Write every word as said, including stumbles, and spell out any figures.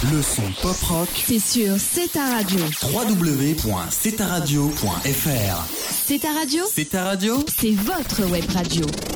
Le son pop rock, c'est sur C'est ta radio. w w w point c'est ta radio point f r. C'est ta radio, C'est ta radio, c'est votre web radio.